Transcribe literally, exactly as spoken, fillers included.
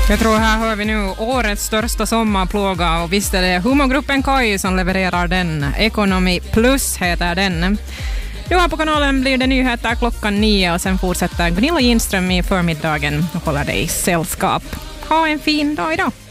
Jag tror här hör vi nu årets största sommarplåga, och visst är det humorgruppen Kai som levererar den. Economy Plus heter den. Nu här på kanalen blir det nyheter klockan nio och sen fortsätter Gunilla Ginström i förmiddagen och håller dig sällskap. Ha en fin dag idag!